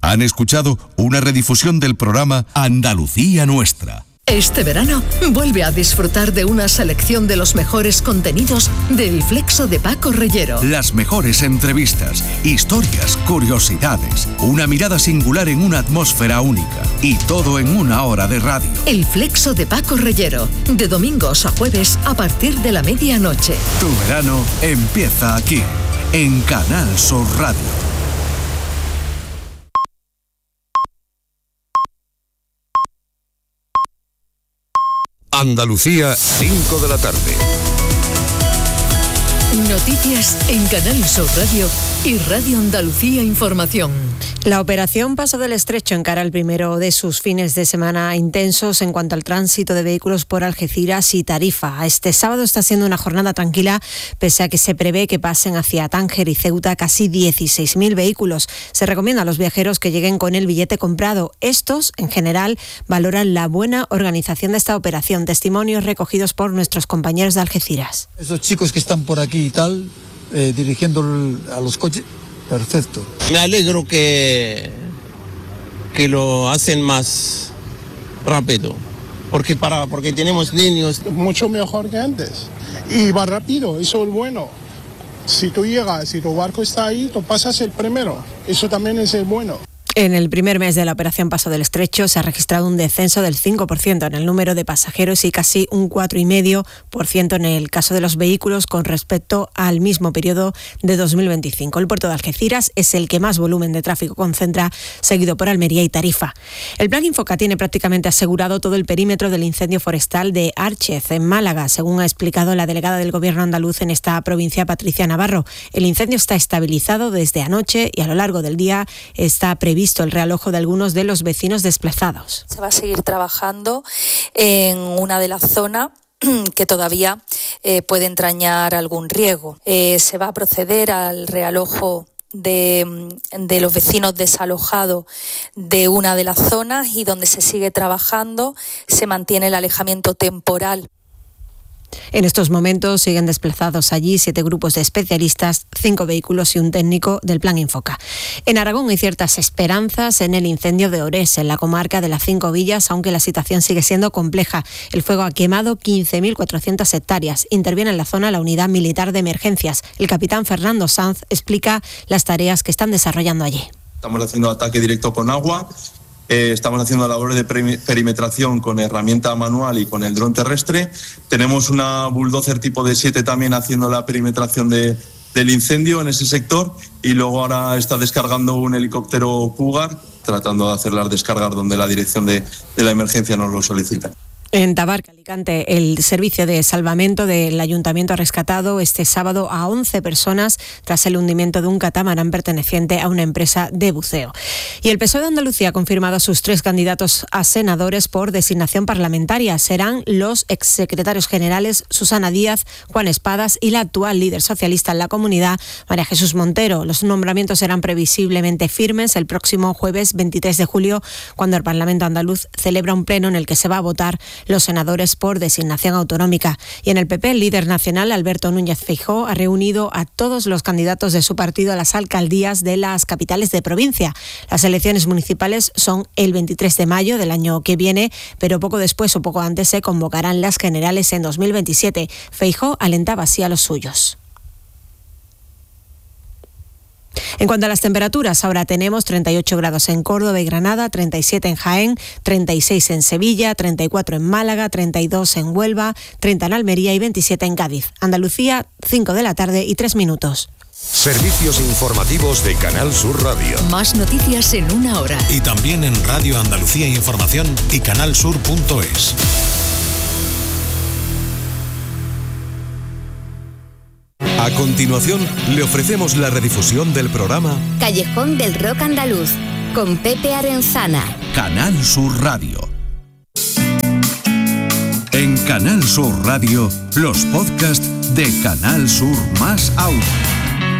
Han escuchado una redifusión del programa Andalucía Nuestra. Este verano, vuelve a disfrutar de una selección de los mejores contenidos del Flexo de Paco Reyero. Las mejores entrevistas, historias, curiosidades, una mirada singular en una atmósfera única y todo en una hora de radio. El Flexo de Paco Reyero, de domingos a jueves a partir de la medianoche. Tu verano empieza aquí, en Canal Sur Radio. Andalucía, 5 de la tarde. Noticias en Canal Sur Radio y Radio Andalucía Información. La operación Paso del Estrecho encara el primero de sus fines de semana intensos en cuanto al tránsito de vehículos por Algeciras y Tarifa. Este sábado está siendo una jornada tranquila, pese a que se prevé que pasen hacia Tánger y Ceuta casi 16.000 vehículos. Se recomienda a los viajeros que lleguen con el billete comprado. Estos, en general, valoran la buena organización de esta operación. Testimonios recogidos por nuestros compañeros de Algeciras. Esos chicos que están por aquí y tal, dirigiendo a los coches, perfecto. Me alegro que lo hacen más rápido, porque tenemos niños. Mucho mejor que antes. Y va rápido, eso es bueno. Si tú llegas, si tu barco está ahí, tú pasas el primero. Eso también es el bueno. En el primer mes de la operación Paso del Estrecho se ha registrado un descenso del 5% en el número de pasajeros y casi un 4,5% en el caso de los vehículos con respecto al mismo periodo de 2025. El puerto de Algeciras es el que más volumen de tráfico concentra, seguido por Almería y Tarifa. El Plan Infoca tiene prácticamente asegurado todo el perímetro del incendio forestal de Árchez, en Málaga, según ha explicado la delegada del Gobierno andaluz en esta provincia, Patricia Navarro. El incendio está estabilizado desde anoche y a lo largo del día está previsto el realojo de algunos de los vecinos desplazados. Se va a seguir trabajando en una de las zonas que todavía puede entrañar algún riesgo. Se va a proceder al realojo de los vecinos desalojados de una de las zonas y donde se sigue trabajando se mantiene el alejamiento temporal. En estos momentos siguen desplazados allí 7 grupos de especialistas, 5 vehículos y un técnico del Plan Infoca. En Aragón hay ciertas esperanzas en el incendio de Orés, en la comarca de las 5 villas, aunque la situación sigue siendo compleja. El fuego ha quemado 15.400 hectáreas. Interviene en la zona la Unidad Militar de Emergencias. El capitán Fernando Sanz explica las tareas que están desarrollando allí. Estamos haciendo ataque directo con agua. Estamos haciendo labores de perimetración con herramienta manual y con el dron terrestre. Tenemos una bulldozer tipo D7 también haciendo la perimetración del incendio en ese sector y luego ahora está descargando un helicóptero Cougar tratando de hacer las descargas donde la dirección de la emergencia nos lo solicita. En Tabarca, Alicante, el servicio de salvamento del Ayuntamiento ha rescatado este sábado a 11 personas tras el hundimiento de un catamarán perteneciente a una empresa de buceo. Y el PSOE de Andalucía ha confirmado a sus 3 candidatos a senadores por designación parlamentaria. Serán los exsecretarios generales Susana Díaz, Juan Espadas y la actual líder socialista en la comunidad, María Jesús Montero. Los nombramientos serán previsiblemente firmes el próximo jueves 23 de julio, cuando el Parlamento andaluz celebra un pleno en el que se va a votar los senadores por designación autonómica. Y en el PP, el líder nacional, Alberto Núñez Feijóo, ha reunido a todos los candidatos de su partido a las alcaldías de las capitales de provincia. Las elecciones municipales son el 23 de mayo del año que viene, pero poco después o poco antes se convocarán las generales en 2027. Feijóo alentaba así a los suyos. En cuanto a las temperaturas, ahora tenemos 38 grados en Córdoba y Granada, 37 en Jaén, 36 en Sevilla, 34 en Málaga, 32 en Huelva, 30 en Almería y 27 en Cádiz. Andalucía, 5 de la tarde y 3 minutos. Servicios informativos de Canal Sur Radio. Más noticias en una hora. Y también en Radio Andalucía Información y canalsur.es. A continuación, le ofrecemos la redifusión del programa Callejón del Rock Andaluz, con Pepe Arenzana. Canal Sur Radio. En Canal Sur Radio, los podcasts de Canal Sur más Audio.